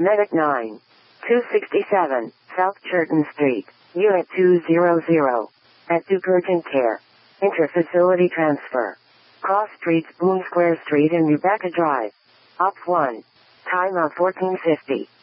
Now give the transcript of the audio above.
Medic 9. 267, South Churton Street, Unit 200. At Duke Urgent Care. Inter-facility transfer. Cross Streets, Boone Square Street and Rebecca Drive. Op 1. Time of 1450.